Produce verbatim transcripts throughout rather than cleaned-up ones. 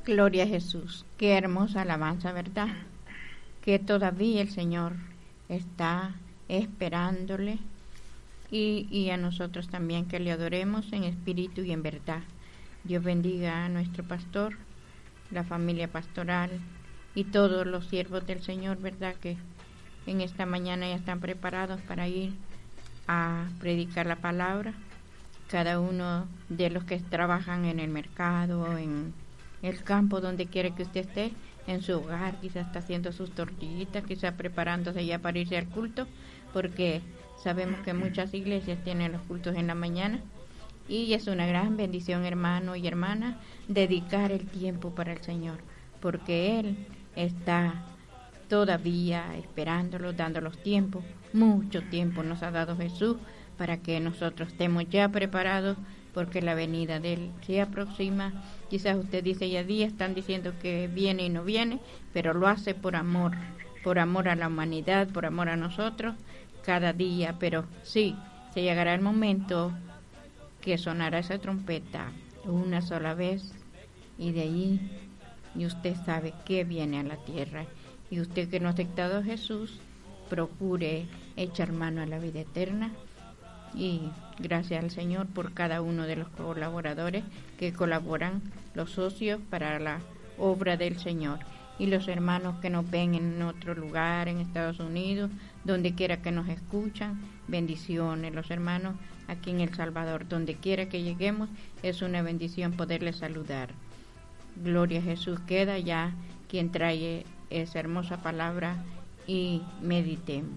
Gloria a Jesús. Qué hermosa alabanza, ¿verdad? Que todavía el Señor está esperándole y, y a nosotros también que le adoremos en espíritu y en verdad. Dios bendiga a nuestro pastor, la familia pastoral y todos los siervos del Señor, ¿verdad? Que en esta mañana ya están preparados para ir a predicar la palabra. Cada uno de los que trabajan en el mercado, en el campo, donde quiera que usted esté, en su hogar, quizás está haciendo sus tortillitas, quizás preparándose ya para irse al culto, porque sabemos que muchas iglesias tienen los cultos en la mañana, y es una gran bendición, hermano y hermana, dedicar el tiempo para el Señor, porque Él está todavía esperándolo, dando los tiempos, mucho tiempo nos ha dado Jesús, para que nosotros estemos ya preparados, porque la venida de Él se aproxima. Quizás usted dice, ya días están diciendo que viene y no viene, pero lo hace por amor, por amor a la humanidad, por amor a nosotros, cada día. Pero sí, se llegará el momento que sonará esa trompeta una sola vez, y de ahí, y usted sabe que viene a la tierra. Y usted que no ha aceptado a Jesús, procure echar mano a la vida eterna. Y gracias al Señor por cada uno de los colaboradores que colaboran, los socios para la obra del Señor, y los hermanos que nos ven en otro lugar, en Estados Unidos, donde quiera que nos escuchan, bendiciones. Los hermanos aquí en El Salvador, donde quiera que lleguemos, es una bendición poderles saludar. Gloria a Jesús. Queda ya quien trae esa hermosa palabra y meditemos.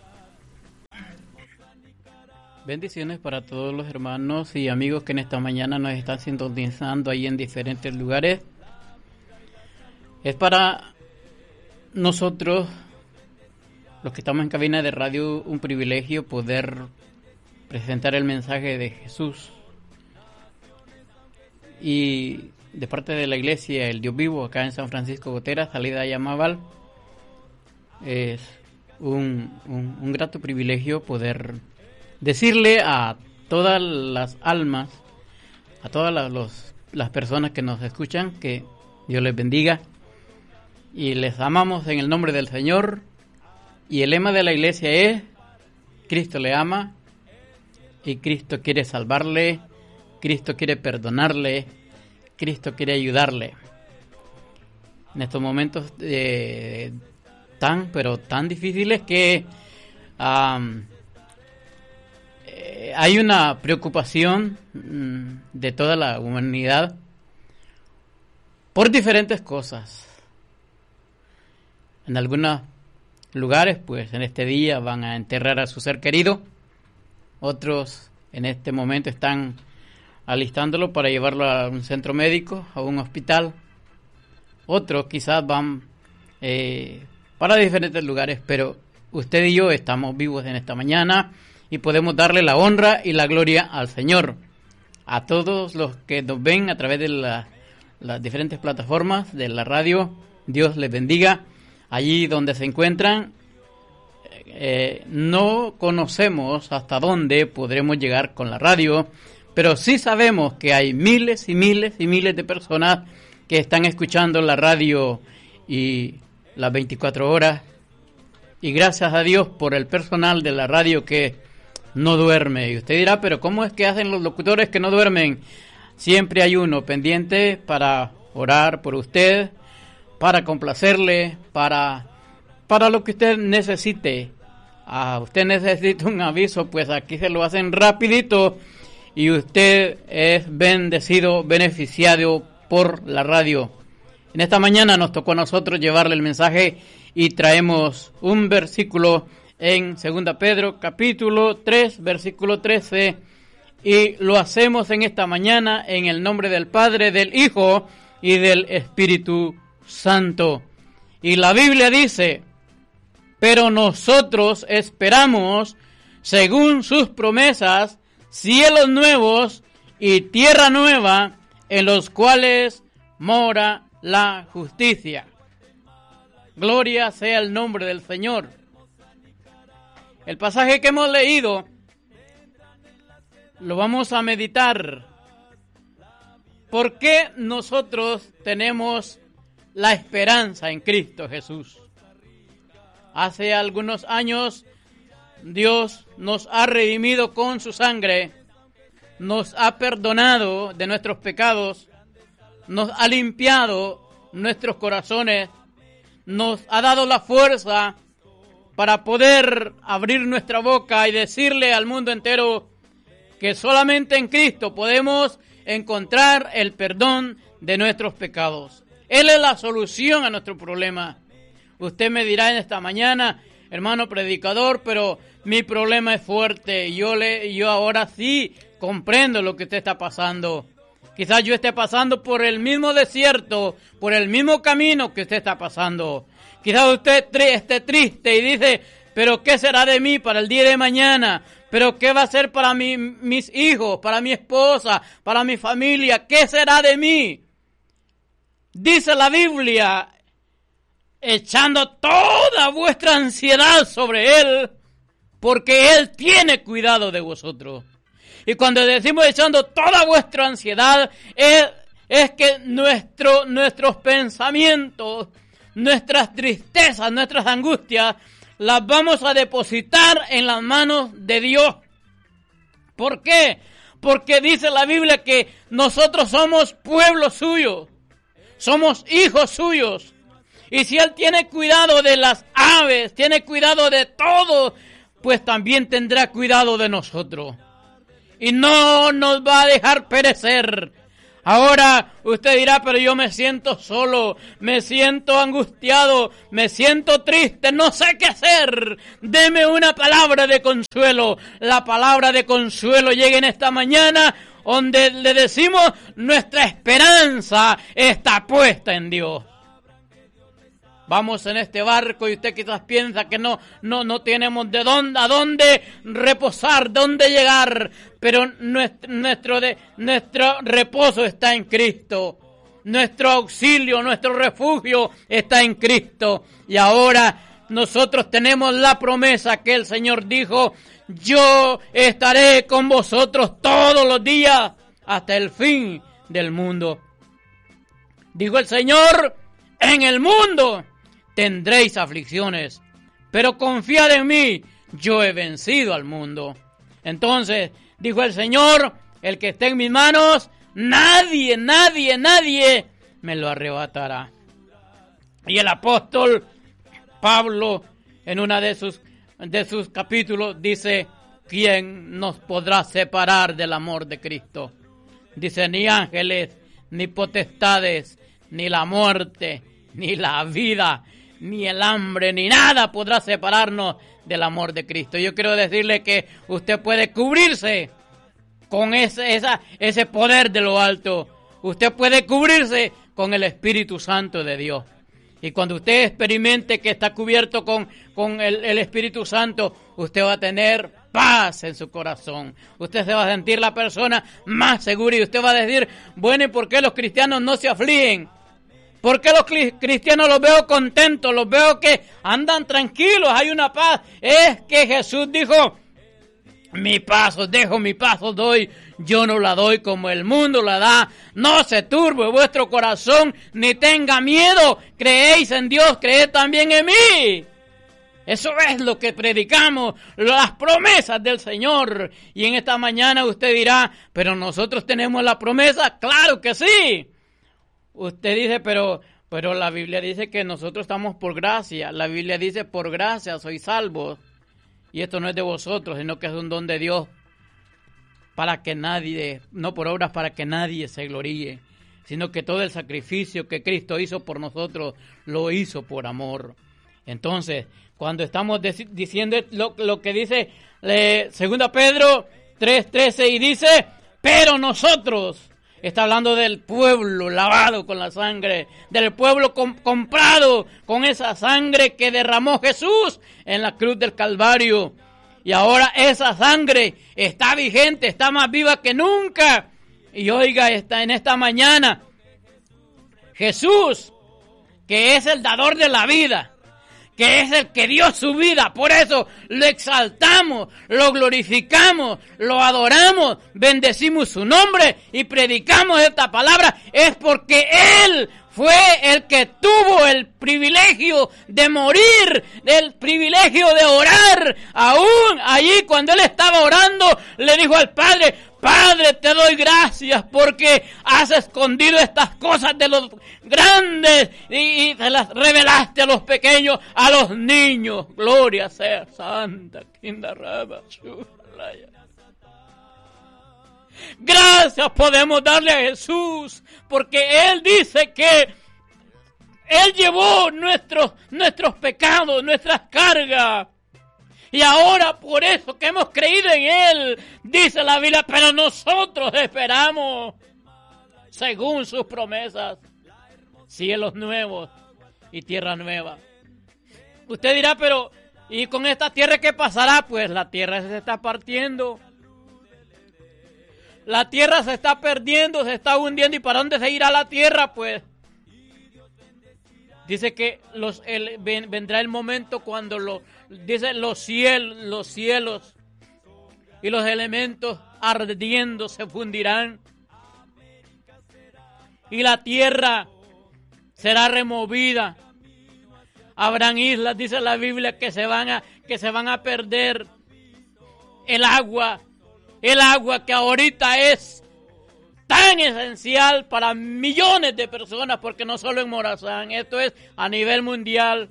Bendiciones para todos los hermanos y amigos que en esta mañana nos están sintonizando ahí en diferentes lugares. Es para nosotros, los que estamos en cabina de radio, un privilegio poder presentar el mensaje de Jesús. Y de parte de la iglesia El Dios Vivo, acá en San Francisco Gotera, salida a Yamaval, es un, un, un grato privilegio poder decirle a todas las almas, a todas las, los, las personas que nos escuchan, que Dios les bendiga y les amamos en el nombre del Señor. Y el lema de la iglesia es: Cristo le ama y Cristo quiere salvarle, Cristo quiere perdonarle, Cristo quiere ayudarle. En estos momentos eh, tan, pero tan difíciles que um, hay una preocupación de toda la humanidad por diferentes cosas. En algunos lugares, pues en este día van a enterrar a su ser querido. Otros en este momento están alistándolo para llevarlo a un centro médico, a un hospital. Otros quizás van eh, para diferentes lugares, pero usted y yo estamos vivos en esta mañana y podemos darle la honra y la gloria al Señor. A todos los que nos ven a través de la, las diferentes plataformas de la radio, Dios les bendiga. Allí donde se encuentran, eh, no conocemos hasta dónde podremos llegar con la radio, pero sí sabemos que hay miles y miles y miles de personas que están escuchando la radio y las veinticuatro horas. Y gracias a Dios por el personal de la radio que no duerme. Y usted dirá, pero ¿cómo es que hacen los locutores que no duermen? Siempre hay uno pendiente para orar por usted, para complacerle, para, para lo que usted necesite. Ah, usted necesita un aviso, pues aquí se lo hacen rapidito y usted es bendecido, beneficiado por la radio. En esta mañana nos tocó a nosotros llevarle el mensaje y traemos un versículo en Segunda Pedro, capítulo tres, versículo trece, y lo hacemos en esta mañana en el nombre del Padre, del Hijo y del Espíritu Santo. Y la Biblia dice: pero nosotros esperamos, según sus promesas, cielos nuevos y tierra nueva, en los cuales mora la justicia. Gloria sea el nombre del Señor. El pasaje que hemos leído lo vamos a meditar ¿por qué nosotros tenemos la esperanza en Cristo Jesús? Hace algunos años Dios nos ha redimido con su sangre, nos ha perdonado de nuestros pecados, nos ha limpiado nuestros corazones, nos ha dado la fuerza para poder abrir nuestra boca y decirle al mundo entero que solamente en Cristo podemos encontrar el perdón de nuestros pecados. Él es la solución a nuestro problema. Usted me dirá en esta mañana, hermano predicador, pero mi problema es fuerte. Yo le, yo ahora sí comprendo lo que usted está pasando. Quizás yo esté pasando por el mismo desierto, por el mismo camino que usted está pasando. Quizás usted esté triste y dice, pero ¿qué será de mí para el día de mañana? ¿Pero qué va a ser para mi, mis hijos, para mi esposa, para mi familia? ¿Qué será de mí? Dice la Biblia, echando toda vuestra ansiedad sobre Él, porque Él tiene cuidado de vosotros. Y cuando decimos echando toda vuestra ansiedad, es, es que nuestro, nuestros pensamientos, nuestras tristezas, nuestras angustias, las vamos a depositar en las manos de Dios. ¿Por qué? Porque dice la Biblia que nosotros somos pueblo suyo, somos hijos suyos. Y si Él tiene cuidado de las aves, tiene cuidado de todo, pues también tendrá cuidado de nosotros. Y no nos va a dejar perecer. Ahora usted dirá, pero yo me siento solo, me siento angustiado, me siento triste, no sé qué hacer. Deme una palabra de consuelo. La palabra de consuelo llega en esta mañana, donde le decimos, nuestra esperanza está puesta en Dios. Vamos en este barco y usted quizás piensa que no, no, no tenemos de dónde, a dónde reposar, dónde llegar, pero nuestro, nuestro, de, nuestro reposo está en Cristo. Nuestro auxilio, nuestro refugio está en Cristo. Y ahora nosotros tenemos la promesa que el Señor dijo, yo estaré con vosotros todos los días hasta el fin del mundo. Dijo el Señor, en el mundo tendréis aflicciones, pero confiad en mí, yo he vencido al mundo. Entonces, dijo el Señor, el que esté en mis manos, nadie, nadie, nadie me lo arrebatará. Y el apóstol Pablo, en una de sus, de sus capítulos, dice, ¿quién nos podrá separar del amor de Cristo? Dice, ni ángeles, ni potestades, ni la muerte, ni la vida, ni el hambre, ni nada podrá separarnos del amor de Cristo. Yo quiero decirle que usted puede cubrirse con ese, esa, ese poder de lo alto. Usted puede cubrirse con el Espíritu Santo de Dios. Y cuando usted experimente que está cubierto con, con el, el Espíritu Santo, usted va a tener paz en su corazón. Usted se va a sentir la persona más segura y usted va a decir, bueno, ¿y por qué los cristianos no se afligen? ¿Por qué los cristianos los veo contentos? Los veo que andan tranquilos, hay una paz. Es que Jesús dijo, mi paz os dejo, mi paz os doy. Yo no la doy como el mundo la da. No se turbe vuestro corazón, ni tenga miedo. Creéis en Dios, creed también en mí. Eso es lo que predicamos, las promesas del Señor. Y en esta mañana usted dirá, pero nosotros tenemos la promesa. ¡Claro que sí! Usted dice, pero, pero la Biblia dice que nosotros estamos por gracia. La Biblia dice, por gracia sois salvos. Y esto no es de vosotros, sino que es un don de Dios. Para que nadie, no por obras para que nadie se gloríe. Sino que todo el sacrificio que Cristo hizo por nosotros, lo hizo por amor. Entonces, cuando estamos de, diciendo lo, lo que dice eh, Segunda Pedro tres trece y dice, pero nosotros... Está hablando del pueblo lavado con la sangre, del pueblo com- comprado con esa sangre que derramó Jesús en la cruz del Calvario. Y ahora esa sangre está vigente, está más viva que nunca. Y oiga, está en esta mañana, Jesús, que es el dador de la vida, que es el que dio su vida. Por eso lo exaltamos, lo glorificamos, lo adoramos, bendecimos su nombre y predicamos esta palabra. Es porque Él fue el que tuvo el privilegio de morir, el privilegio de orar. Aún allí cuando Él estaba orando, le dijo al Padre: Padre, te doy gracias porque has escondido estas cosas de los grandes y, y te las revelaste a los pequeños, a los niños. Gloria sea Santa Kindaraba Chulaya. Gracias podemos darle a Jesús porque Él dice que Él llevó nuestros, nuestros pecados, nuestras cargas. Y ahora por eso que hemos creído en Él, dice la Biblia, pero nosotros esperamos, según sus promesas, cielos nuevos y tierra nueva. Usted dirá, pero ¿y con esta tierra qué pasará? Pues la tierra se está partiendo. La tierra se está perdiendo, se está hundiendo. ¿Y para dónde se irá la tierra? Pues dice que los, el, ven, vendrá el momento cuando lo, dice los cielos, los cielos y los elementos ardiendo se fundirán. Y la tierra será removida. Habrán islas, dice la Biblia, que se van a, que se van a perder. El agua, el agua que ahorita es tan esencial para millones de personas, porque no solo en Morazán, esto es a nivel mundial.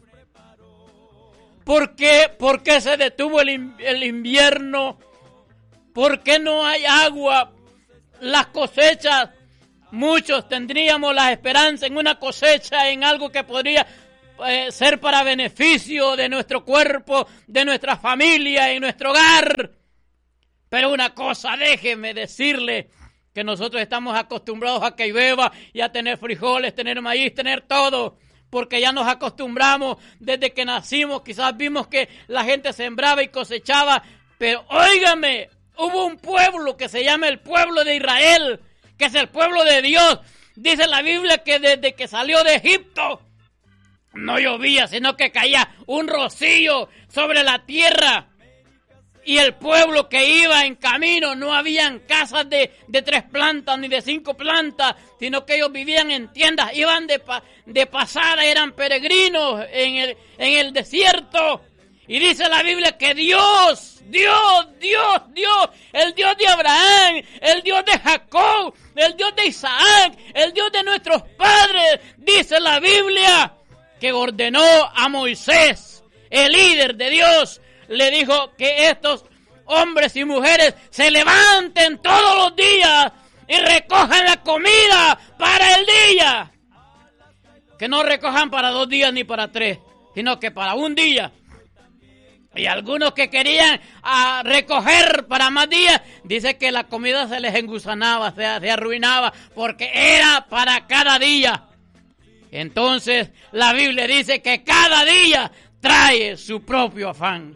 ¿Por qué? ¿Por qué se detuvo el, el invierno? ¿Por qué no hay agua? Las cosechas, muchos tendríamos la esperanza en una cosecha, en algo que podría eh, ser para beneficio de nuestro cuerpo, de nuestra familia, en nuestro hogar. Pero una cosa, déjeme decirle que nosotros estamos acostumbrados a que llueva y a tener frijoles, tener maíz, tener todo, porque ya nos acostumbramos desde que nacimos. Quizás vimos que la gente sembraba y cosechaba, pero óigame, hubo un pueblo que se llama el pueblo de Israel, que es el pueblo de Dios. Dice la Biblia que desde que salió de Egipto no llovía, sino que caía un rocío sobre la tierra. Y el pueblo que iba en camino, no habían casas de, de tres plantas ni de cinco plantas, sino que ellos vivían en tiendas, iban de, de pasada, eran peregrinos en el, en el desierto. Y dice la Biblia que Dios, Dios, Dios, Dios, el Dios de Abraham, el Dios de Jacob, el Dios de Isaac, el Dios de nuestros padres, dice la Biblia que ordenó a Moisés, el líder de Dios, le dijo que estos hombres y mujeres se levanten todos los días y recojan la comida para el día. Que no recojan para dos días ni para tres, sino que para un día. Y algunos que querían a, recoger para más días, dice que la comida se les engusanaba, se, se arruinaba, porque era para cada día. Entonces la Biblia dice que cada día trae su propio afán.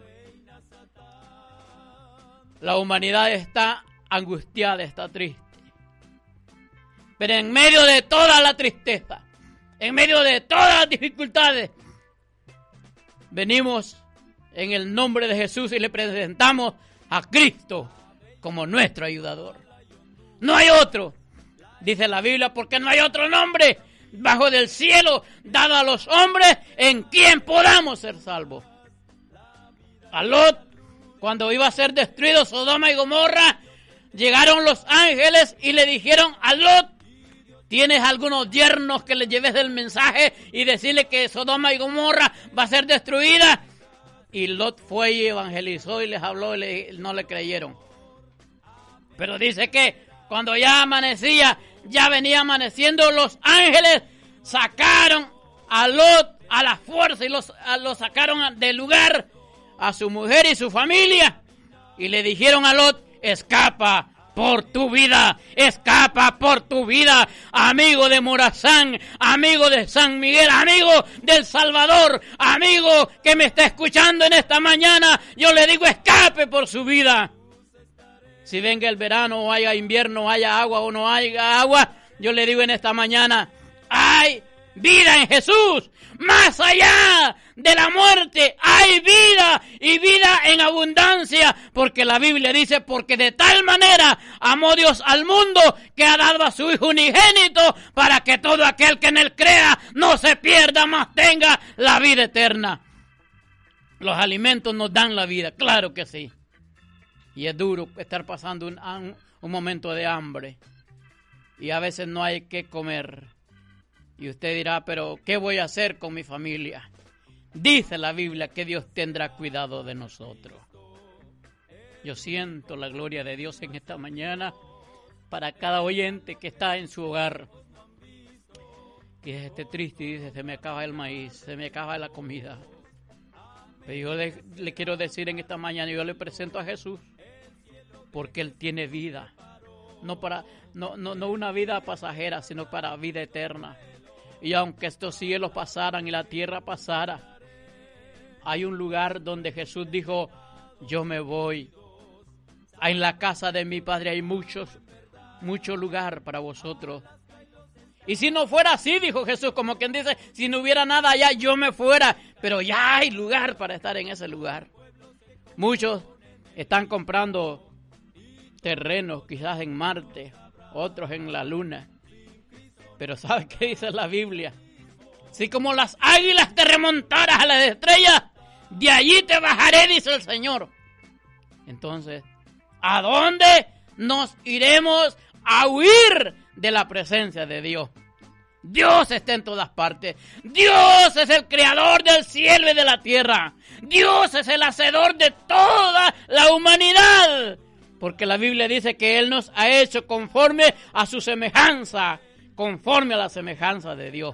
La humanidad está angustiada, está triste. Pero en medio de toda la tristeza, en medio de todas las dificultades, venimos en el nombre de Jesús y le presentamos a Cristo como nuestro ayudador. No hay otro, dice la Biblia, porque no hay otro nombre bajo del cielo dado a los hombres en quien podamos ser salvos. A Lot, cuando iba a ser destruido Sodoma y Gomorra, llegaron los ángeles y le dijeron a Lot: ¿tienes algunos yernos que le lleves el mensaje y decirle que Sodoma y Gomorra va a ser destruida? Y Lot fue y evangelizó y les habló y le, no le creyeron. Pero dice que cuando ya amanecía, ya venía amaneciendo, los ángeles sacaron a Lot a la fuerza y los, a, los sacaron del lugar, a su mujer y su familia, y le dijeron a Lot: escapa por tu vida, escapa por tu vida, amigo de Morazán, amigo de San Miguel, amigo del Salvador, amigo que me está escuchando en esta mañana, yo le digo: escape por su vida. Si venga el verano o haya invierno, haya agua o no haya agua, yo le digo en esta mañana: hay vida en Jesús. Más allá de la muerte hay vida y vida en abundancia, porque la Biblia dice, porque de tal manera amó Dios al mundo que ha dado a su Hijo unigénito para que todo aquel que en él crea no se pierda, mas tenga la vida eterna. Los alimentos nos dan la vida, claro que sí. Y es duro estar pasando un, un, un momento de hambre y a veces no hay que comer. Y usted dirá, pero ¿qué voy a hacer con mi familia? Dice la Biblia que Dios tendrá cuidado de nosotros. Yo siento la gloria de Dios en esta mañana para cada oyente que está en su hogar, que esté triste y dice, se me acaba el maíz, se me acaba la comida. Pero yo le, le quiero decir en esta mañana, yo le presento a Jesús, porque Él tiene vida. No, para, no, no, no una vida pasajera, sino para vida eterna. Y aunque estos cielos pasaran y la tierra pasara, hay un lugar donde Jesús dijo, yo me voy. En la casa de mi Padre hay muchos, mucho lugar para vosotros. Y si no fuera así, dijo Jesús, como quien dice, si no hubiera nada allá, yo me fuera. Pero ya hay lugar para estar en ese lugar. Muchos están comprando terrenos, quizás en Marte, otros en la Luna. Pero ¿sabe qué dice la Biblia? Si como las águilas te remontaras a las estrellas, de allí te bajaré, dice el Señor. Entonces, ¿a dónde nos iremos a huir de la presencia de Dios? Dios está en todas partes. Dios es el creador del cielo y de la tierra. Dios es el hacedor de toda la humanidad. Porque la Biblia dice que Él nos ha hecho conforme a su semejanza. Conforme a la semejanza de Dios.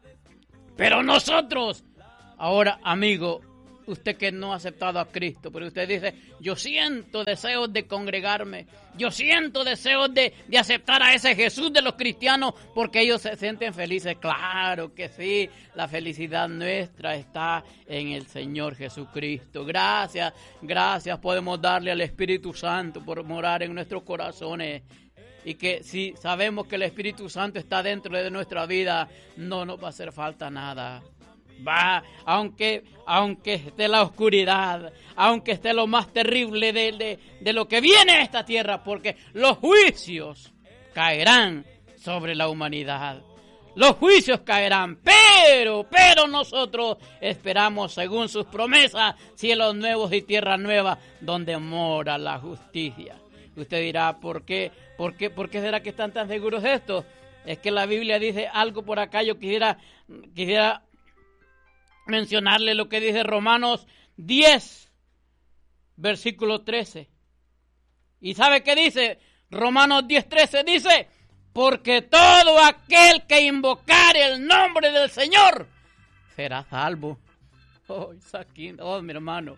Pero nosotros, ahora amigo, usted que no ha aceptado a Cristo, pero usted dice, yo siento deseos de congregarme, yo siento deseos de, de aceptar a ese Jesús de los cristianos porque ellos se sienten felices. Claro que sí, la felicidad nuestra está en el Señor Jesucristo. Gracias, gracias podemos darle al Espíritu Santo por morar en nuestros corazones. Y que si sabemos que el Espíritu Santo está dentro de nuestra vida, no nos va a hacer falta nada. Va, aunque, aunque esté la oscuridad, aunque esté lo más terrible de, de, de lo que viene a esta tierra, porque los juicios caerán sobre la humanidad. Los juicios caerán, pero, pero nosotros esperamos según sus promesas, cielos nuevos y tierra nueva, donde mora la justicia. Usted dirá, ¿por qué? ¿Por qué? ¿Por qué será que están tan seguros de esto? Es que la Biblia dice algo por acá. Yo quisiera, quisiera mencionarle lo que dice Romanos diez, versículo trece. ¿Y sabe qué dice? Romanos diez, trece dice, porque todo aquel que invocare el nombre del Señor será salvo. Oh, Saquín, oh, mi hermano.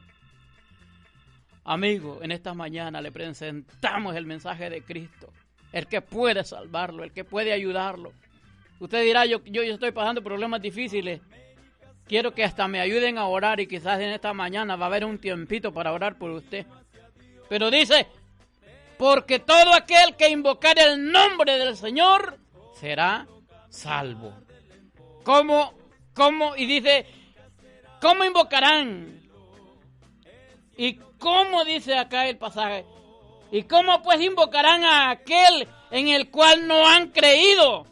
Amigo, en esta mañana le presentamos el mensaje de Cristo, el que puede salvarlo, el que puede ayudarlo. Usted dirá, yo, yo, yo estoy pasando problemas difíciles, quiero que hasta me ayuden a orar y quizás en esta mañana va a haber un tiempito para orar por usted. Pero dice, porque todo aquel que invocare el nombre del Señor será salvo. ¿Cómo? ¿Cómo? Y dice, ¿cómo invocarán? ¿Y cómo dice acá el pasaje? ¿Y cómo pues invocarán a aquel en el cual no han creído?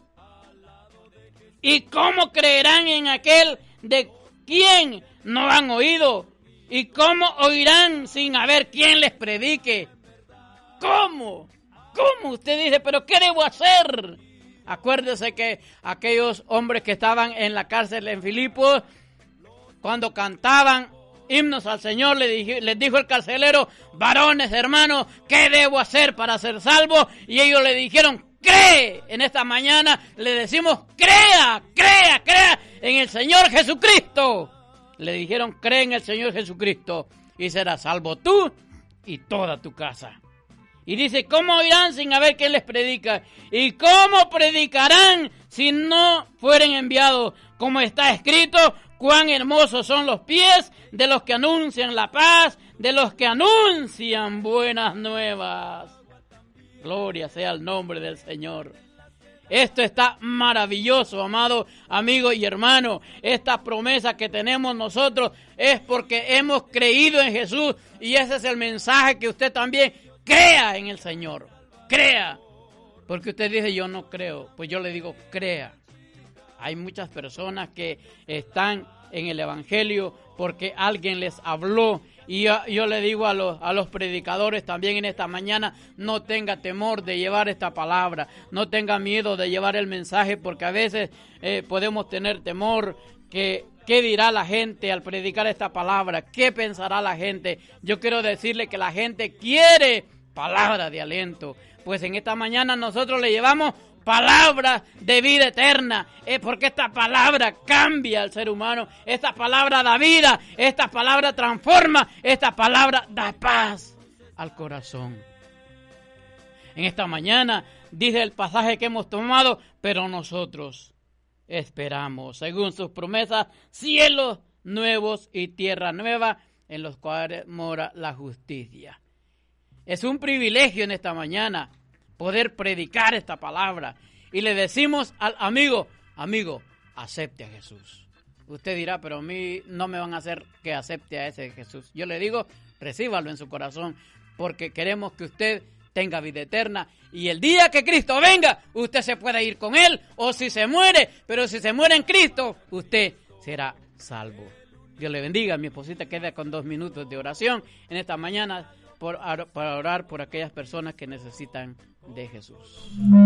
¿Y cómo creerán en aquel de quien no han oído? ¿Y cómo oirán sin haber quien les predique? ¿Cómo? ¿Cómo? Usted dice, ¿pero qué debo hacer? Acuérdese que aquellos hombres que estaban en la cárcel en Filipos, cuando cantaban himnos al Señor, les dijo, les dijo el carcelero, varones, hermanos, ¿qué debo hacer para ser salvo? Y ellos le dijeron, cree. En esta mañana le decimos, crea, crea, crea en el Señor Jesucristo. Le dijeron, cree en el Señor Jesucristo y serás salvo tú y toda tu casa. Y dice, ¿cómo oirán sin haber quien les predica? ¿Y cómo predicarán si no fueren enviados? Como está escrito, cuán hermosos son los pies de los que anuncian la paz, de los que anuncian buenas nuevas. Gloria sea el nombre del Señor. Esto está maravilloso, amado amigo y hermano. Esta promesa que tenemos nosotros es porque hemos creído en Jesús, y ese es el mensaje, que usted también crea en el Señor. Crea. Porque usted dice, yo no creo. Pues yo le digo, crea. Hay muchas personas que están en el Evangelio porque alguien les habló. Y yo, yo le digo a los, a los predicadores también en esta mañana, no tenga temor de llevar esta palabra, no tenga miedo de llevar el mensaje, porque a veces eh, podemos tener temor que qué dirá la gente al predicar esta palabra, qué pensará la gente. Yo quiero decirle que la gente quiere palabra de aliento, pues en esta mañana nosotros le llevamos palabra de vida eterna, es porque esta palabra cambia al ser humano, esta palabra da vida, esta palabra transforma, esta palabra da paz al corazón. En esta mañana dice el pasaje que hemos tomado, pero nosotros esperamos, según sus promesas, cielos nuevos y tierra nueva en los cuales mora la justicia. Es un privilegio en esta mañana poder predicar esta palabra, y le decimos al amigo, amigo, acepte a Jesús. Usted dirá, pero a mí no me van a hacer que acepte a ese Jesús. Yo le digo, recíbalo en su corazón, porque queremos que usted tenga vida eterna, y el día que Cristo venga, usted se pueda ir con Él, o si se muere, pero si se muere en Cristo, usted será salvo. Dios le bendiga. Mi esposita queda con dos minutos de oración en esta mañana por, para orar por aquellas personas que necesitan de Jesús.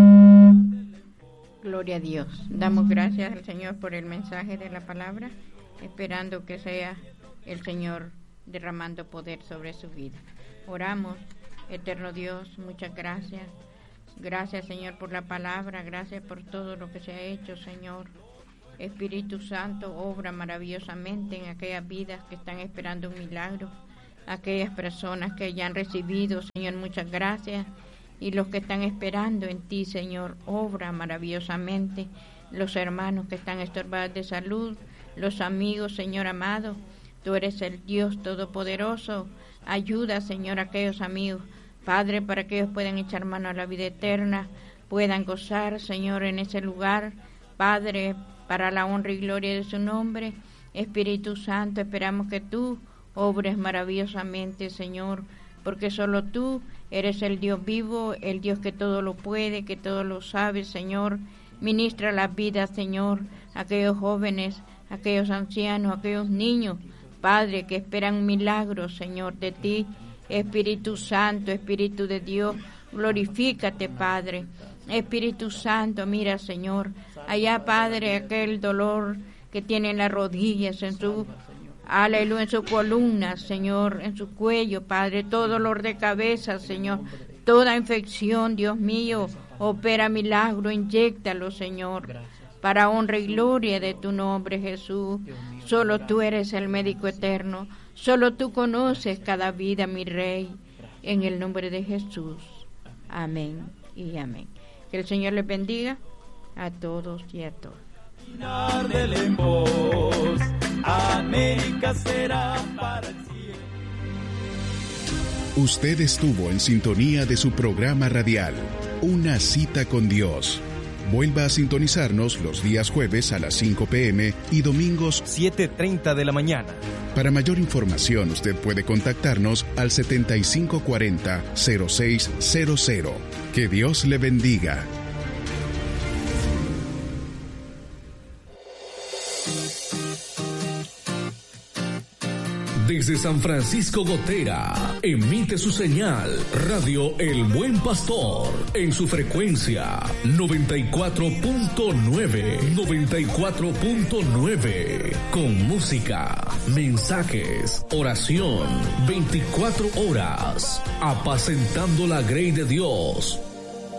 Gloria a Dios. Damos gracias al Señor por el mensaje de la palabra, esperando que sea el Señor derramando poder sobre su vida. Oramos. Eterno Dios, muchas gracias. Gracias, Señor, por la palabra. Gracias por todo lo que se ha hecho, Señor. Espíritu Santo, obra maravillosamente en aquellas vidas que están esperando un milagro, aquellas personas que ya han recibido, Señor, muchas gracias. Y los que están esperando en ti, Señor, obra maravillosamente. Los hermanos que están estorbados de salud, los amigos, Señor amado, tú eres el Dios Todopoderoso. Ayuda, Señor, a aquellos amigos, Padre, para que ellos puedan echar mano a la vida eterna, puedan gozar, Señor, en ese lugar, Padre, para la honra y gloria de su nombre. Espíritu Santo, esperamos que tú obres maravillosamente, Señor, porque solo tú eres el Dios vivo, el Dios que todo lo puede, que todo lo sabe, Señor. Ministra las vidas, Señor, aquellos jóvenes, aquellos ancianos, aquellos niños, Padre, que esperan milagros, Señor, de ti. Espíritu Santo, Espíritu de Dios, glorifícate, Padre. Espíritu Santo, mira, Señor, allá, Padre, aquel dolor que tiene en las rodillas, en su, aleluya, en su columna, Señor, en su cuello, Padre, todo dolor de cabeza, Señor, toda infección, Dios mío, opera milagro, inyéctalo, Señor, para honra y gloria de tu nombre, Jesús. Solo tú eres el médico eterno, solo tú conoces cada vida, mi Rey, en el nombre de Jesús. Amén y amén. Que el Señor les bendiga a todos y a todas. América será para el cielo. Usted estuvo en sintonía de su programa radial, Una Cita con Dios. Vuelva a sintonizarnos los días jueves a las cinco p.m. y domingos siete treinta de la mañana. Para mayor información, usted puede contactarnos al setenta y cinco cuarenta cero seis cero cero. Que Dios le bendiga. Desde San Francisco Gotera, emite su señal Radio El Buen Pastor en su frecuencia noventa y cuatro punto nueve, noventa y cuatro punto nueve, con música, mensajes, oración, veinticuatro horas, apacentando la grey de Dios.